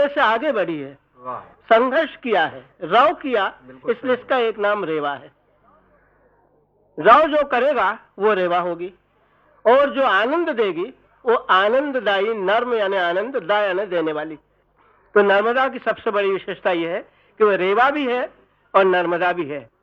से आगे बढ़ी है, वाह, संघर्ष किया है, रव किया, बिल्कुल इसलिए सही। इसका एक नाम रेवा है। रव जो करेगा वो रेवा होगी, और जो आनंद देगी वो आनंददायी, नर्म यानी आनंद, दा यानी देने वाली। तो नर्मदा की सबसे बड़ी विशेषता यह है कि वह रेवा भी है और नर्मदा भी है।